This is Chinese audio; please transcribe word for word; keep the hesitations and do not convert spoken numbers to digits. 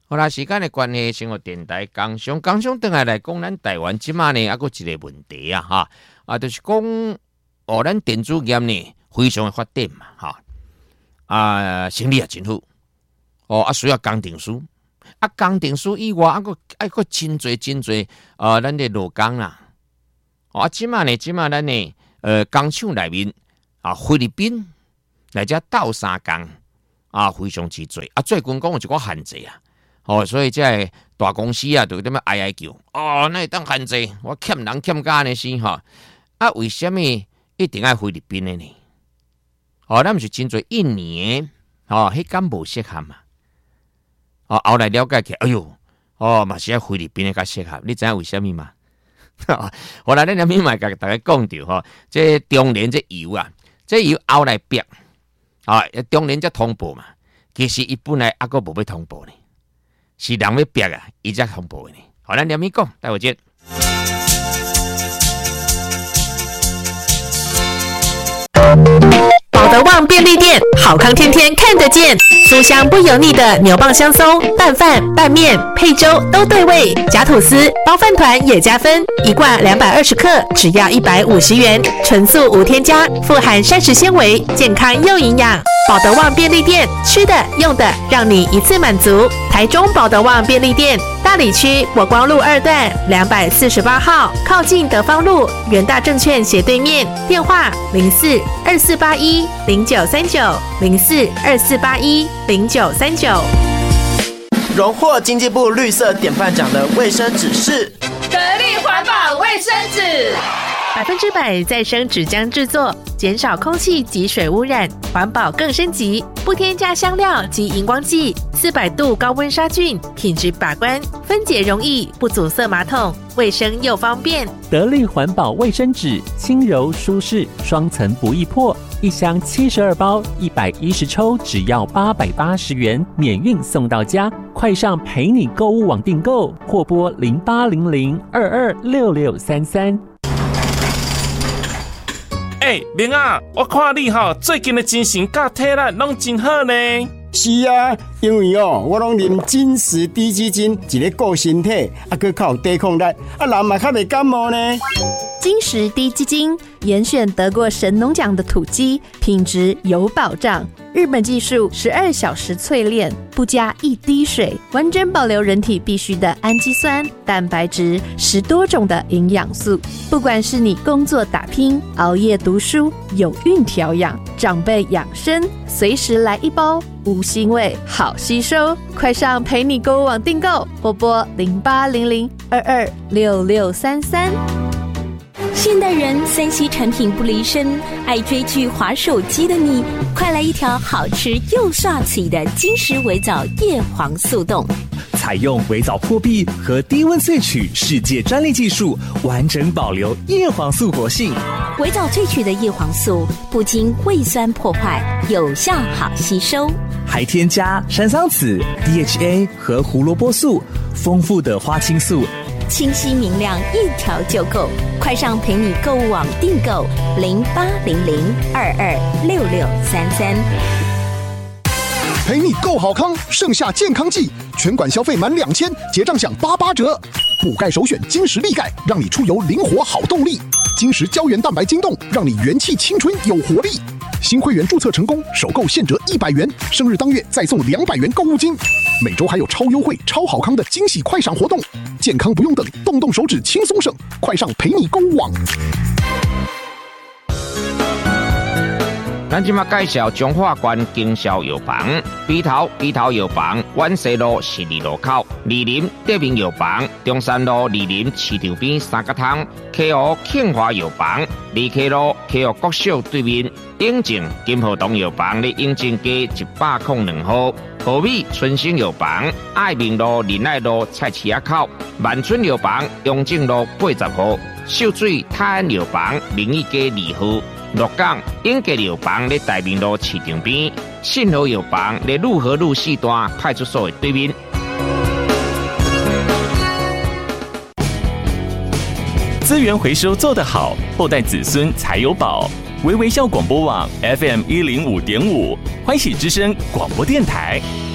好啦，时间的关系，生活电台刚上刚上等下来讲咱台湾即马呢，还有一个问题啊，哈啊，就是讲哦，咱电子业呢非常的发展嘛，哈啊，生理也真好，哦啊，需要工程师，啊，工程师以外，啊个啊个真侪真侪啊，咱的劳工啦，哦啊，即马呢，即马咱呢，呃，工厂内面啊，菲律宾来遮斗相共啊，非常之多啊，最近讲有一个限制啊。哦，所以这大公司啊，就点么哀哀叫哦，那当限制，我欠人欠家呢是哈啊？为什么一定要菲律宾的呢？哦，咱不是真做一年哦，迄敢无适合嘛？哦，后来了解起，哎呦，哦，嘛是要菲律宾的较适合，你知影为什么吗？后来咱两边嘛甲大家讲着吼，这中联这油啊，这油后来逼啊，中联才通报嘛，其实伊本来还阁无要通报呢。是人要逼啊，伊才通报的呢。好，咱两边讲，待会见。 保德旺便利店，好康天天看得见，酥香不油腻的牛蒡香松，拌饭、拌面、配粥都对味。夹吐司、包饭团也加分，一罐两百二十克，只要一百五十元，纯素无添加，富含膳食纤维，健康又营养。保德旺便利店，吃的用的让你一次满足。台中保德旺便利店，大里区国光路二段两百四十八号，靠近德芳路元大证券斜对面。电话零四二四八一零九三九零四二四八一零九三九。 荣获经济部绿色典范奖的卫生纸是得力环保卫生纸。 百分之百再生纸浆制作，减少空气及水污染，环保更升级，不添加香料及荧光剂，四百度高温杀菌，品质把关，分解容易，不阻塞马桶，卫生又方便。 得力环保卫生纸，轻柔舒适，双层不易破，一箱七十二包，一百一十抽，只要八百八十元，免运送到家。快上陪你购物网订购，或拨零八零零二二六六三三。 哎、欸，明啊，我看你吼最近的精神甲体力拢真好呢。 是啊，因为哦，我拢啉金石低基金，一个顾身体，啊，佮较有抵抗力，啊，人嘛较袂感冒呢。 金石低基金严选得过神农奖的土鸡，品质有保障。日本技术十二小时淬炼，不加一滴水，完整保留人体必需的氨基酸、蛋白质，十多种的营养素。不管是你工作打拼、熬夜读书、有孕调养、长辈养生，随时来一包，无腥味，好吸收。快上陪你购物网订购，拨拨零八零零二二六六三三。 现代人三 C 产品不离身，爱追剧滑手机的你，快来一条好吃又刷嘴的金石微藻叶黄素冻。 采用微藻破壁和低温萃取世界专利技术，完整保留叶黄素活性。 微藻萃取的叶黄素不经胃酸破坏，有效好吸收， 还添加山桑子、D H A 和胡萝卜素，丰富的花青素， 清晰明亮，一条就够。快上陪你购物网订购零八零零二二六六三三。 陪你购好康，盛夏健康季，全馆消费满两千，结账享八八折。补钙首选金石力钙，让你出游灵活好动力。金石胶原蛋白晶冻，让你元气青春有活力。新会员注册成功，首购现折一百元，生日当月再送两百元购物金。每周还有超优惠、超好康的惊喜快闪活动，健康不用等，动动手指轻松省，快上陪你购物网。 咱今麦介绍中华关经销药房，北头北头药房，万西路十二路口，二林德明药房，中山路二林市场边三角汤，溪湖庆华药房，二溪路溪湖国小对面，永靖金河东药房咧永靖街一百零两号，和美春兴药房，爱民路仁爱路菜市仔口，万春药房永靖路八十号，秀水泰安药房民意街二号。鹿港永吉药房咧大明路市场边，信和药房咧路和路四段派出所的对面。 资源回收做得好，后代子孙才有宝。微微笑广播网 F M 一零五点五，欢喜之声广播电台。